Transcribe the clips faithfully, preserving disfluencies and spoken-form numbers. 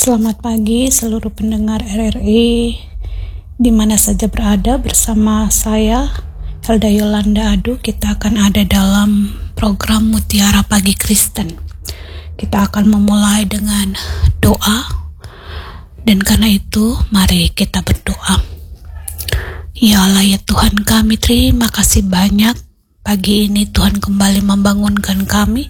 Selamat pagi seluruh pendengar R R I di mana saja berada. Bersama saya Helda Yolanda Adu, kita akan ada dalam program Mutiara Pagi Kristen. Kita akan memulai dengan doa, dan karena itu mari kita berdoa. Ya Allah, ya Tuhan kami, terima kasih banyak pagi ini Tuhan kembali membangunkan kami,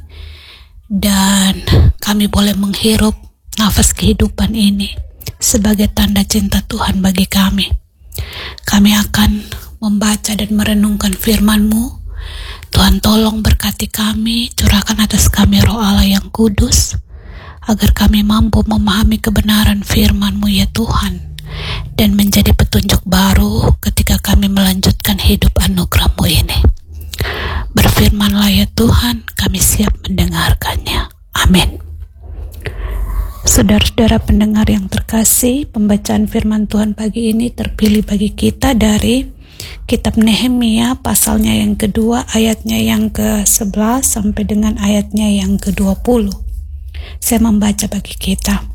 dan kami boleh menghirup nafas kehidupan ini sebagai tanda cinta Tuhan bagi kami. Kami akan membaca dan merenungkan firman-Mu. Tuhan, tolong berkati kami, curahkan atas kami Roh Allah yang kudus, agar kami mampu memahami kebenaran firman-Mu ya Tuhan, dan menjadi petunjuk baru ketika kami melanjutkan hidup anugerah-Mu ini. Berfirmanlah ya Tuhan, kami siap mendengarkannya. Amin. Saudara-saudara pendengar yang terkasih, pembacaan firman Tuhan pagi ini terpilih bagi kita dari kitab Nehemia, pasalnya yang kedua, ayatnya yang ke sebelas sampai dengan ayatnya yang ke dua puluh. Saya membaca bagi kita.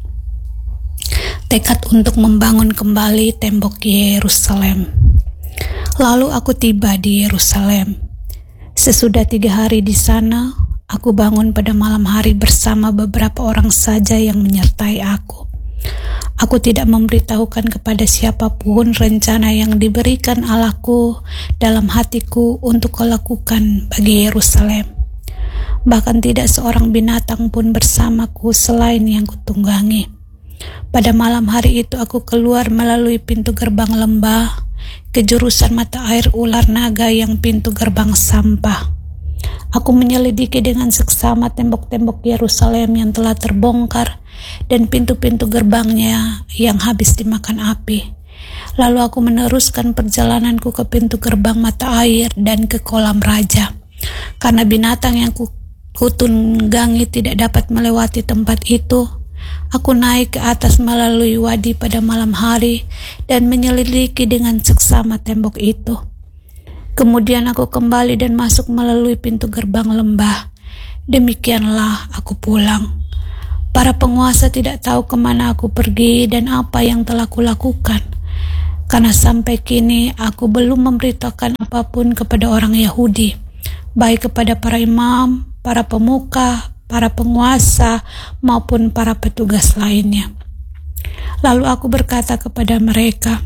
Tekad untuk membangun kembali tembok Yerusalem. Lalu aku tiba di Yerusalem. Sesudah tiga hari di sana, aku bangun pada malam hari bersama beberapa orang saja yang menyertai aku. Aku tidak memberitahukan kepada siapapun rencana yang diberikan Allahku dalam hatiku untuk kulakukan bagi Yerusalem. Bahkan tidak seorang binatang pun bersamaku selain yang kutunggangi. Pada malam hari itu aku keluar melalui pintu gerbang lembah ke jurusan mata air ular naga yang pintu gerbang sampah. Aku menyelidiki dengan seksama tembok-tembok Yerusalem yang telah terbongkar dan pintu-pintu gerbangnya yang habis dimakan api. Lalu aku meneruskan perjalananku ke pintu gerbang mata air dan ke kolam raja. Karena binatang yang kutunggangi tidak dapat melewati tempat itu, aku naik ke atas melalui wadi pada malam hari dan menyelidiki dengan seksama tembok itu. Kemudian aku kembali dan masuk melalui pintu gerbang lembah. Demikianlah aku pulang. Para penguasa tidak tahu kemana aku pergi dan apa yang telah kulakukan, karena sampai kini aku belum memberitakan apapun kepada orang Yahudi, baik kepada para imam, para pemuka, para penguasa, maupun para petugas lainnya. Lalu aku berkata kepada mereka,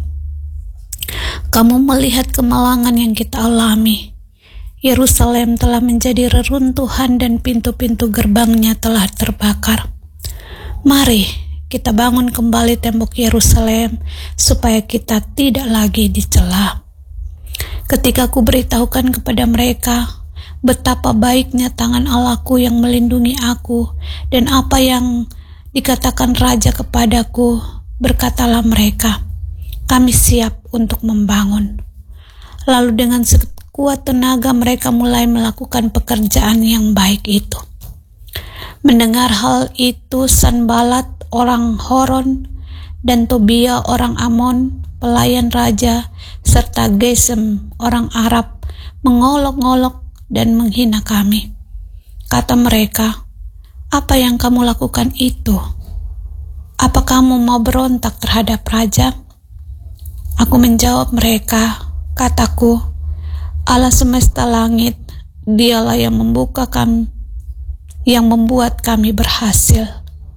"Kamu melihat kemalangan yang kita alami. Yerusalem telah menjadi reruntuhan dan pintu-pintu gerbangnya telah terbakar. Mari kita bangun kembali tembok Yerusalem supaya kita tidak lagi dicela." Ketika aku beritahukan kepada mereka betapa baiknya tangan Allahku yang melindungi aku dan apa yang dikatakan raja kepadaku, berkatalah mereka, "Kami siap untuk membangun." Lalu dengan sekuat tenaga mereka mulai melakukan pekerjaan yang baik itu. Mendengar hal itu, Sanbalat orang Horon dan Tobia orang Amon, pelayan raja, serta Gesem orang Arab mengolok-ngolok dan menghina kami. Kata mereka, "Apa yang kamu lakukan itu? Apa kamu mau berontak terhadap raja?" Aku menjawab mereka, kataku, "Allah semesta langit, Dialah yang membuka kami, yang membuat kami berhasil.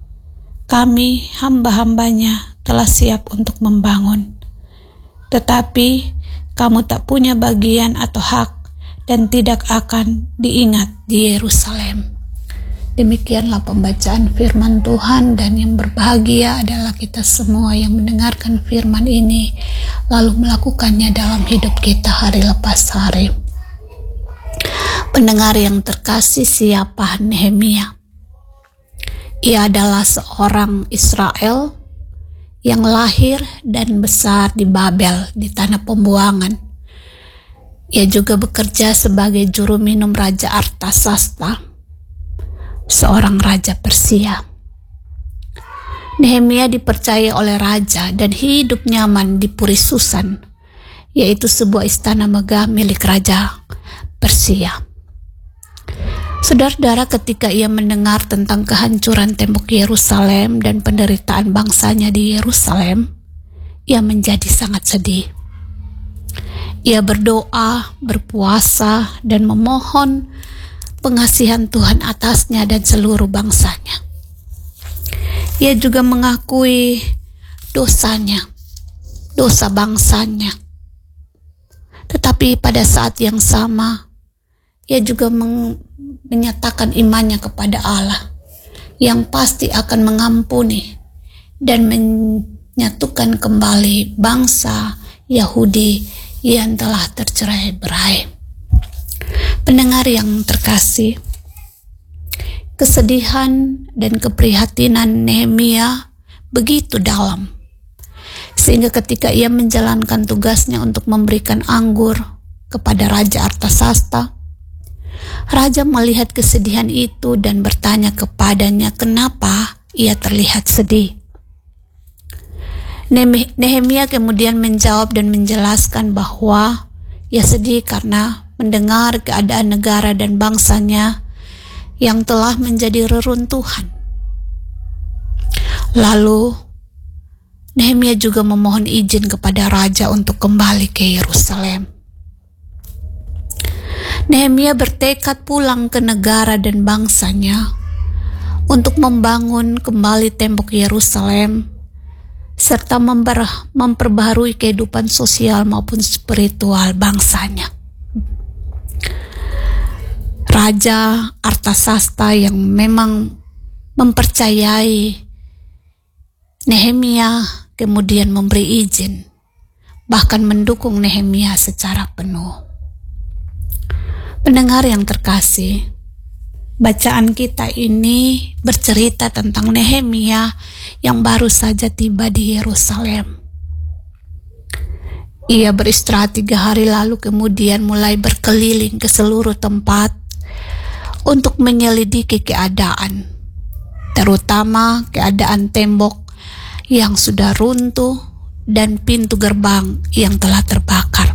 Kami hamba-hambanya telah siap untuk membangun. Tetapi kamu tak punya bagian atau hak dan tidak akan diingat di Yerusalem." Demikianlah pembacaan firman Tuhan, dan yang berbahagia adalah kita semua yang mendengarkan firman ini lalu melakukannya dalam hidup kita hari lepas hari. Pendengar yang terkasih, siapa Nehemia? Ia adalah seorang Israel yang lahir dan besar di Babel, di tanah pembuangan. Ia juga bekerja sebagai juru minum Raja Artasasta, seorang raja Persia. Nehemia dipercaya oleh raja dan hidup nyaman di Puri Susan, yaitu sebuah istana megah milik Raja Persia. Saudara-saudara, ketika ia mendengar tentang kehancuran tembok Yerusalem dan penderitaan bangsanya di Yerusalem, ia menjadi sangat sedih. Ia berdoa, berpuasa, dan memohon pengasihan Tuhan atasnya dan seluruh bangsanya. Ia juga mengakui dosanya, dosa bangsanya. Tetapi pada saat yang sama, ia juga meng- menyatakan imannya kepada Allah yang pasti akan mengampuni dan menyatukan kembali bangsa Yahudi yang telah tercerai-berai. Pendengar yang terkasih, kesedihan dan keprihatinan Nehemia begitu dalam, sehingga ketika ia menjalankan tugasnya untuk memberikan anggur kepada Raja Artasasta, Raja melihat kesedihan itu dan bertanya kepadanya kenapa ia terlihat sedih. Nehemia kemudian menjawab dan menjelaskan bahwa ia sedih karena mendengar keadaan negara dan bangsanya yang telah menjadi reruntuhan. Lalu Nehemia juga memohon izin kepada raja untuk kembali ke Yerusalem. Nehemia bertekad pulang ke negara dan bangsanya untuk membangun kembali tembok Yerusalem serta memper- memperbaharui kehidupan sosial maupun spiritual bangsanya. Raja Artasasta yang memang mempercayai Nehemia kemudian memberi izin, bahkan mendukung Nehemia secara penuh. Pendengar yang terkasih, bacaan kita ini bercerita tentang Nehemia yang baru saja tiba di Yerusalem. Ia beristirahat tiga hari lalu kemudian mulai berkeliling ke seluruh tempat untuk menyelidiki keadaan, terutama keadaan tembok yang sudah runtuh dan pintu gerbang yang telah terbakar.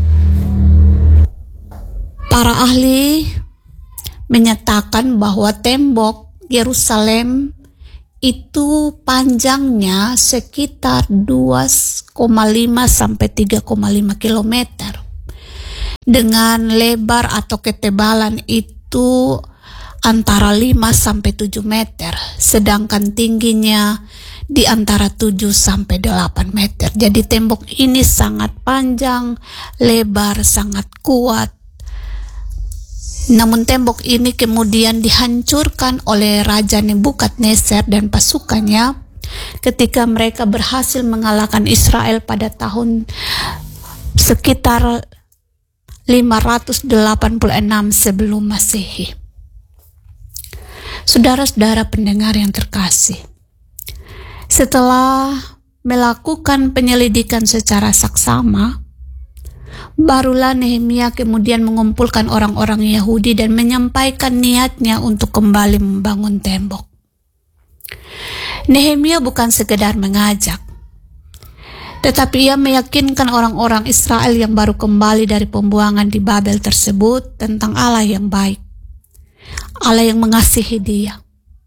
Para ahli menyatakan bahwa tembok Yerusalem itu panjangnya sekitar dua koma lima sampai tiga koma lima kilometer dengan lebar atau ketebalan itu antara lima sampai tujuh meter, sedangkan tingginya di antara tujuh sampai delapan meter. Jadi tembok ini sangat panjang, lebar, sangat kuat. Namun tembok ini kemudian dihancurkan oleh Raja Nebukadnezar dan pasukannya ketika mereka berhasil mengalahkan Israel pada tahun sekitar lima ratus delapan puluh enam sebelum Masehi. Saudara-saudara pendengar yang terkasih, setelah melakukan penyelidikan secara saksama, barulah Nehemia kemudian mengumpulkan orang-orang Yahudi dan menyampaikan niatnya untuk kembali membangun tembok. Nehemia bukan sekedar mengajak, tetapi ia meyakinkan orang-orang Israel yang baru kembali dari pembuangan di Babel tersebut tentang Allah yang baik, Allah yang mengasihi dia,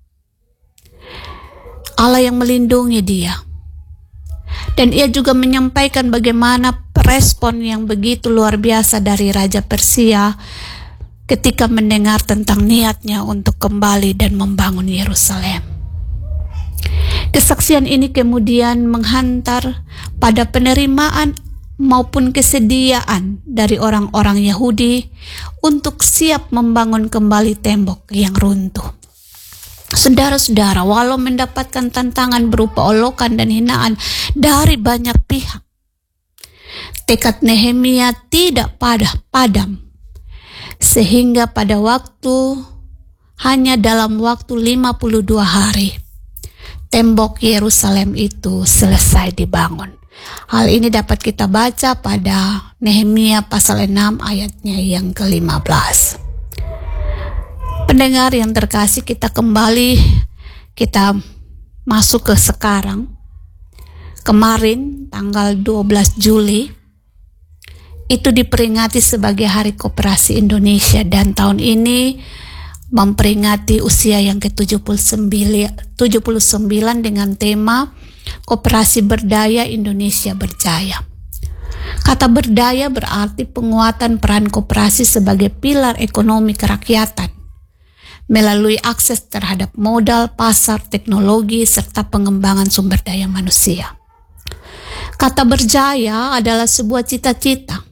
Allah yang melindungi dia. Dan ia juga menyampaikan bagaimana respon yang begitu luar biasa dari Raja Persia ketika mendengar tentang niatnya untuk kembali dan membangun Yerusalem. Kesaksian ini kemudian menghantar pada penerimaan maupun kesediaan dari orang-orang Yahudi untuk siap membangun kembali tembok yang runtuh. Saudara-saudara, walau mendapatkan tantangan berupa olokan dan hinaan dari banyak pihak, tekad Nehemia tidak padam, sehingga pada waktu hanya dalam waktu lima puluh dua hari, tembok Yerusalem itu selesai dibangun. Hal ini dapat kita baca pada Nehemia pasal enam ayatnya yang ke lima belas. Pendengar yang terkasih, kita kembali, kita masuk ke sekarang. Kemarin tanggal dua belas Juli itu diperingati sebagai Hari Koperasi Indonesia, dan tahun ini memperingati usia yang ke tujuh puluh sembilan dengan tema Koperasi Berdaya Indonesia Berjaya. Kata berdaya berarti penguatan peran koperasi sebagai pilar ekonomi kerakyatan melalui akses terhadap modal, pasar, teknologi, serta pengembangan sumber daya manusia. Kata berjaya adalah sebuah cita-cita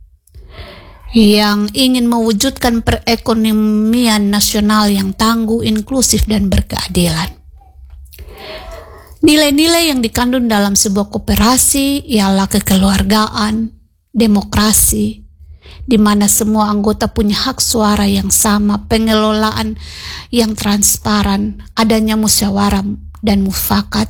yang ingin mewujudkan perekonomian nasional yang tangguh, inklusif, dan berkeadilan. Nilai-nilai yang dikandung dalam sebuah koperasi ialah kekeluargaan, demokrasi, di mana semua anggota punya hak suara yang sama, pengelolaan yang transparan, adanya musyawarah dan mufakat,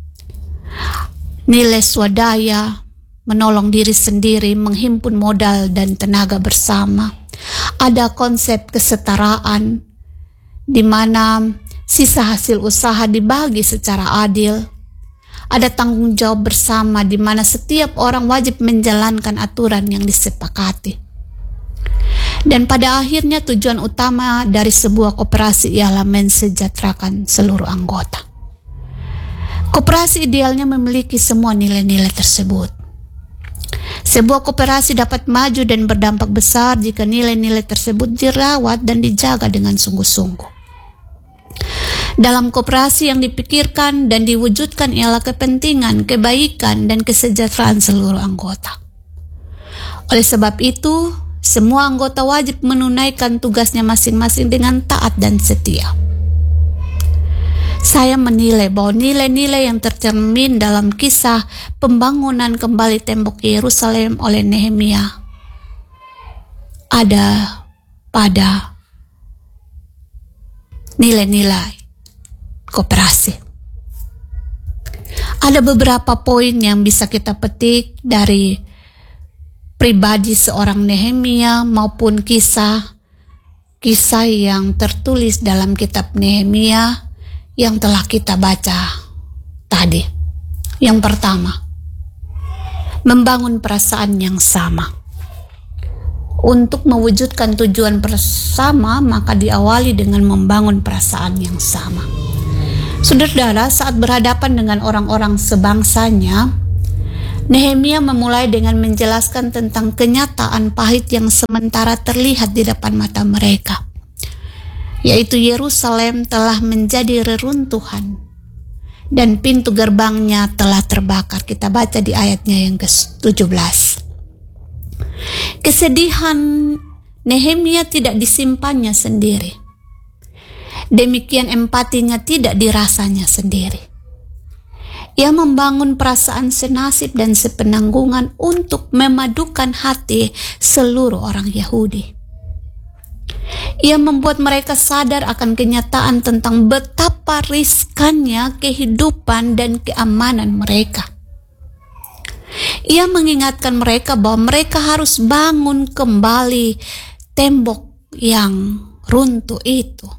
nilai swadaya, menolong diri sendiri, menghimpun modal dan tenaga bersama. Ada konsep kesetaraan, di mana sisa hasil usaha dibagi secara adil. Ada tanggung jawab bersama, di mana setiap orang wajib menjalankan aturan yang disepakati. Dan pada akhirnya tujuan utama dari sebuah koperasi ialah mensejahterakan seluruh anggota. Koperasi idealnya memiliki semua nilai-nilai tersebut. Sebuah koperasi dapat maju dan berdampak besar jika nilai-nilai tersebut dirawat dan dijaga dengan sungguh-sungguh. Dalam koperasi yang dipikirkan dan diwujudkan ialah kepentingan, kebaikan, dan kesejahteraan seluruh anggota. Oleh sebab itu, semua anggota wajib menunaikan tugasnya masing-masing dengan taat dan setia. Saya menilai bahwa nilai-nilai yang tercermin dalam kisah pembangunan kembali tembok Yerusalem oleh Nehemia ada pada nilai-nilai koperasi. Ada beberapa poin yang bisa kita petik dari pribadi seorang Nehemia maupun kisah-kisah yang tertulis dalam kitab Nehemia yang telah kita baca tadi. Yang pertama, membangun perasaan yang sama. Untuk mewujudkan tujuan bersama, maka diawali dengan membangun perasaan yang sama. Saudara-saudara, saat berhadapan dengan orang-orang sebangsanya, Nehemia memulai dengan menjelaskan tentang kenyataan pahit yang sementara terlihat di depan mata mereka, yaitu Yerusalem telah menjadi reruntuhan dan pintu gerbangnya telah terbakar. Kita baca di ayatnya yang ke tujuh belas. Kesedihan Nehemia tidak disimpannya sendiri. Demikian empatinya tidak dirasanya sendiri. Ia membangun perasaan senasib dan sepenanggungan untuk memadukan hati seluruh orang Yahudi. Ia membuat mereka sadar akan kenyataan tentang betapa riskannya kehidupan dan keamanan mereka. Ia mengingatkan mereka bahwa mereka harus bangun kembali tembok yang runtuh itu.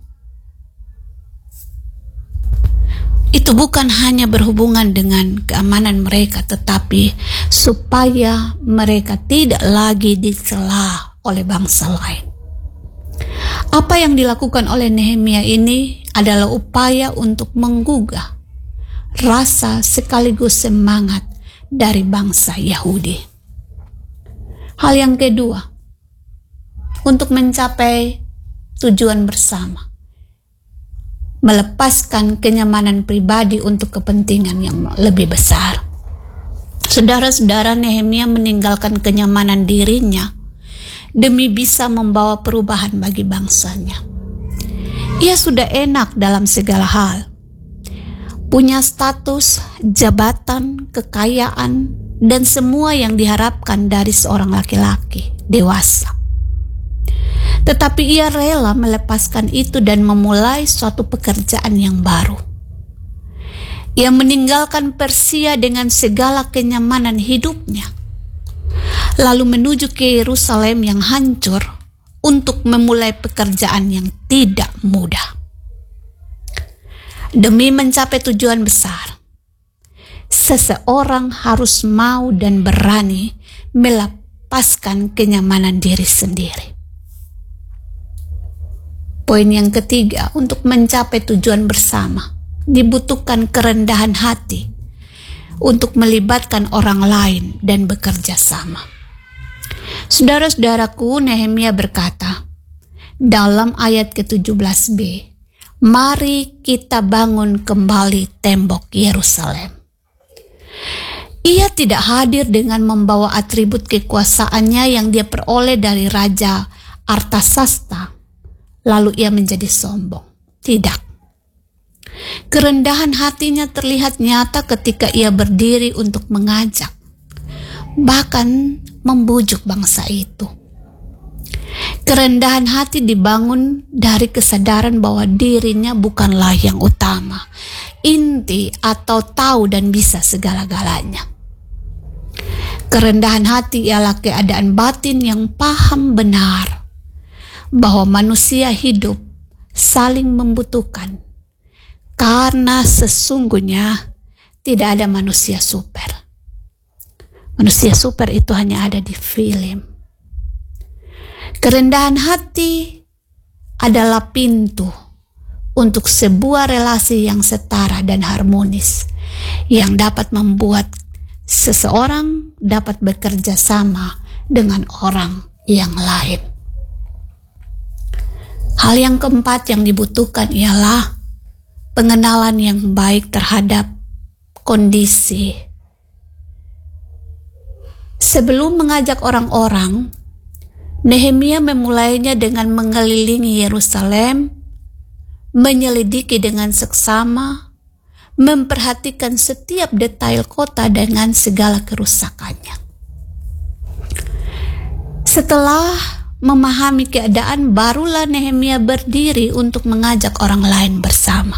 Itu bukan hanya berhubungan dengan keamanan mereka, tetapi supaya mereka tidak lagi dicela oleh bangsa lain. Apa yang dilakukan oleh Nehemia ini adalah upaya untuk menggugah rasa sekaligus semangat dari bangsa Yahudi. Hal yang kedua, untuk mencapai tujuan bersama, melepaskan kenyamanan pribadi untuk kepentingan yang lebih besar. Saudara-saudara, Nehemia meninggalkan kenyamanan dirinya demi bisa membawa perubahan bagi bangsanya. Ia sudah enak dalam segala hal, punya status, jabatan, kekayaan, dan semua yang diharapkan dari seorang laki-laki dewasa. Tetapi ia rela melepaskan itu dan memulai suatu pekerjaan yang baru. Ia meninggalkan Persia dengan segala kenyamanan hidupnya, lalu menuju ke Yerusalem yang hancur untuk memulai pekerjaan yang tidak mudah. Demi mencapai tujuan besar, seseorang harus mau dan berani melepaskan kenyamanan diri sendiri. Poin yang ketiga, untuk mencapai tujuan bersama, dibutuhkan kerendahan hati untuk melibatkan orang lain dan bekerja sama. Saudara-saudaraku, Nehemia berkata dalam ayat ke tujuh belas b, mari kita bangun kembali tembok Yerusalem. Ia tidak hadir dengan membawa atribut kekuasaannya yang dia peroleh dari Raja Artasasta, lalu ia menjadi sombong. Tidak. Kerendahan hatinya terlihat nyata ketika ia berdiri untuk mengajak, bahkan membujuk bangsa itu. Kerendahan hati dibangun dari kesadaran bahwa dirinya bukanlah yang utama, inti atau tahu dan bisa segala-galanya. Kerendahan hati ialah keadaan batin yang paham benar bahwa manusia hidup saling membutuhkan, karena sesungguhnya tidak ada manusia super. Manusia super itu hanya ada di film. Kerendahan hati adalah pintu untuk sebuah relasi yang setara dan harmonis, yang dapat membuat seseorang dapat bekerja sama dengan orang yang lain. Hal yang keempat yang dibutuhkan ialah pengenalan yang baik terhadap kondisi. Sebelum mengajak orang-orang, Nehemia memulainya dengan mengelilingi Yerusalem, menyelidiki dengan seksama, memperhatikan setiap detail kota dengan segala kerusakannya. Setelah memahami keadaan, barulah Nehemia berdiri untuk mengajak orang lain bersama.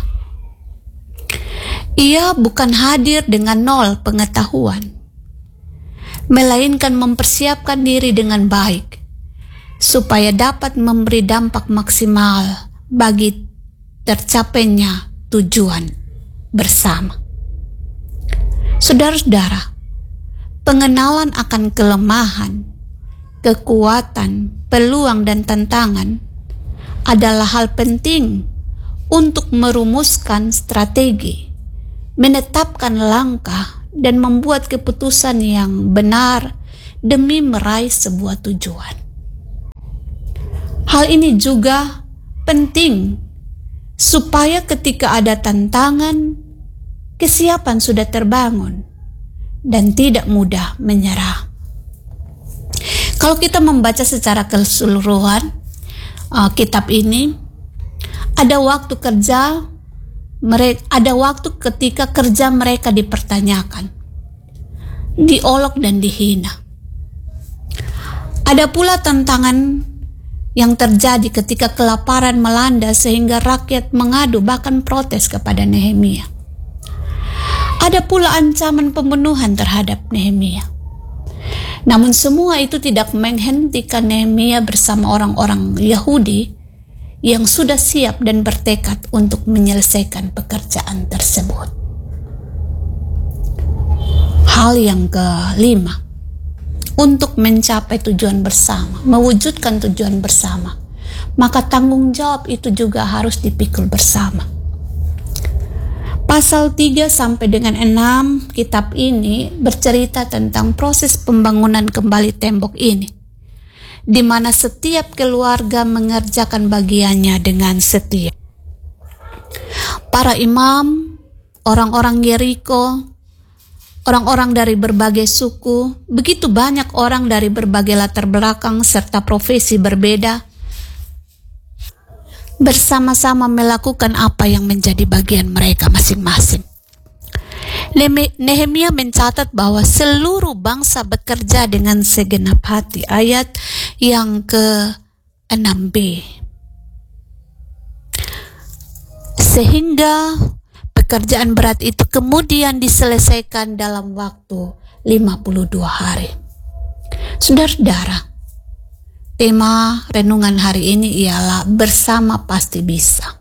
Ia bukan hadir dengan nol pengetahuan, melainkan mempersiapkan diri dengan baik supaya dapat memberi dampak maksimal bagi tercapainya tujuan bersama. Saudara-saudara, pengenalan akan kelemahan, kekuatan, peluang, dan tantangan adalah hal penting untuk merumuskan strategi, menetapkan langkah, dan membuat keputusan yang benar demi meraih sebuah tujuan. Hal ini juga penting supaya ketika ada tantangan, kesiapan sudah terbangun dan tidak mudah menyerah. Kalau kita membaca secara keseluruhan uh, kitab ini, ada waktu kerja mereka, ada waktu ketika kerja mereka dipertanyakan, diolok dan dihina. Ada pula tantangan yang terjadi ketika kelaparan melanda sehingga rakyat mengadu bahkan protes kepada Nehemia. Ada pula ancaman pembunuhan terhadap Nehemia. Namun semua itu tidak menghentikan Nehemia bersama orang-orang Yahudi yang sudah siap dan bertekad untuk menyelesaikan pekerjaan tersebut. Hal yang kelima, untuk mencapai tujuan bersama, mewujudkan tujuan bersama, maka tanggung jawab itu juga harus dipikul bersama. Pasal tiga sampai dengan enam kitab ini bercerita tentang proses pembangunan kembali tembok ini, di mana setiap keluarga mengerjakan bagiannya dengan setia. Para imam, orang-orang Yeriko, orang-orang dari berbagai suku, begitu banyak orang dari berbagai latar belakang serta profesi berbeda, bersama-sama melakukan apa yang menjadi bagian mereka masing-masing. Nehemia mencatat bahwa seluruh bangsa bekerja dengan segenap hati. Ayat yang ke enam b. Sehingga pekerjaan berat itu kemudian diselesaikan dalam waktu lima puluh dua hari. Saudara-saudara, tema renungan hari ini ialah bersama pasti bisa.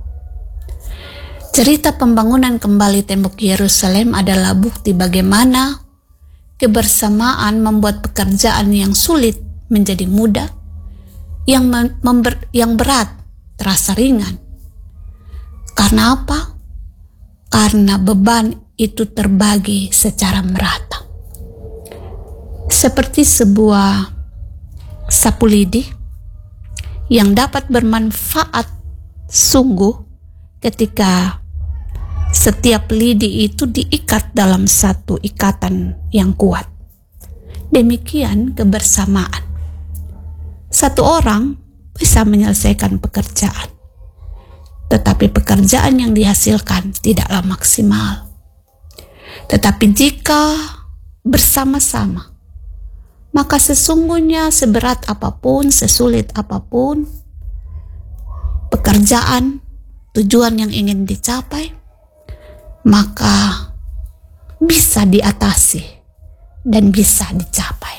Cerita pembangunan kembali tembok Yerusalem adalah bukti bagaimana kebersamaan membuat pekerjaan yang sulit menjadi mudah, yang, member, yang berat terasa ringan. Karena apa? Karena beban itu terbagi secara merata. Seperti sebuah sapu lidi yang dapat bermanfaat sungguh ketika setiap lidi itu diikat dalam satu ikatan yang kuat. Demikian kebersamaan. Satu orang bisa menyelesaikan pekerjaan, tetapi pekerjaan yang dihasilkan tidaklah maksimal. Tetapi jika bersama-sama, maka sesungguhnya seberat apapun, sesulit apapun, pekerjaan, tujuan yang ingin dicapai, maka bisa diatasi dan bisa dicapai.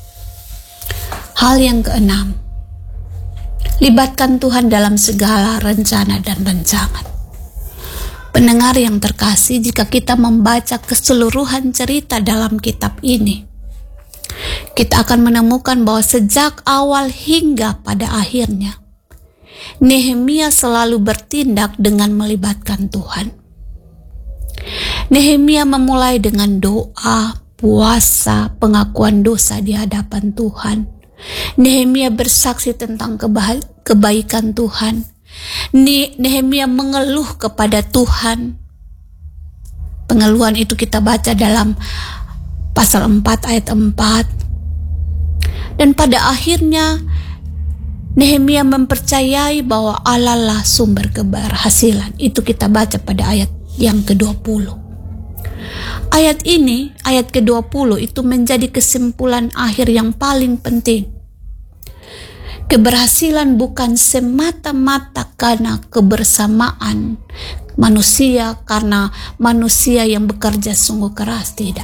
Hal yang keenam, libatkan Tuhan dalam segala rencana dan rancangan. Pendengar yang terkasih, jika kita membaca keseluruhan cerita dalam kitab ini, kita akan menemukan bahwa sejak awal hingga pada akhirnya, Nehemia selalu bertindak dengan melibatkan Tuhan. Nehemia memulai dengan doa, puasa, pengakuan dosa di hadapan Tuhan. Nehemia bersaksi tentang keba- kebaikan Tuhan. Nehemia mengeluh kepada Tuhan. Pengeluhan itu kita baca dalam pasal empat ayat empat. Dan pada akhirnya Nehemia mempercayai bahwa Allah lah sumber keberhasilan. Itu kita baca pada ayat yang kedua puluh. Ayat ini, ayat kedua puluh itu menjadi kesimpulan akhir yang paling penting. Keberhasilan bukan semata-mata karena kebersamaan manusia, karena manusia yang bekerja sungguh keras, tidak.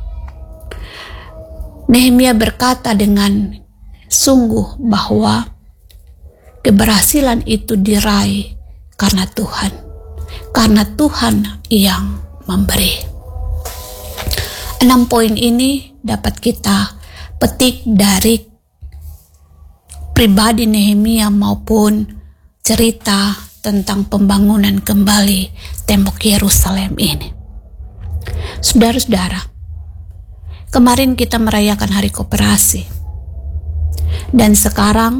Nehemia berkata dengan sungguh bahwa keberhasilan itu diraih karena Tuhan, karena Tuhan yang memberi. Enam poin ini dapat kita petik dari pribadi Nehemia maupun cerita tentang pembangunan kembali tembok Yerusalem ini. Saudara-saudara, kemarin kita merayakan Hari Koperasi, dan sekarang